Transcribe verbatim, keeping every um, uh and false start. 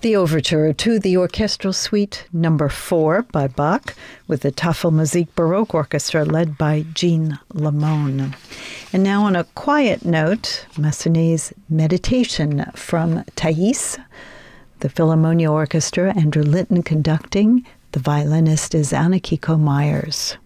The overture to the orchestral suite number four by Bach with the Tafelmusik Baroque Orchestra led by Jean Lamone. And now on a quiet note, Massenet's Meditation from Thais, the Philharmonia Orchestra, Andrew Litton conducting. The violinist is Anna Kiko Myers.